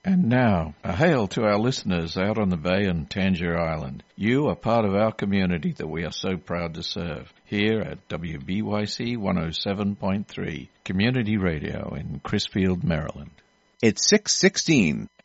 And now, a hail to our listeners out on the bay and Tangier Island. You are part of our community that we are so proud to serve. Here at WBYC 107.3, Community Radio in Crisfield, Maryland. It's 6:16.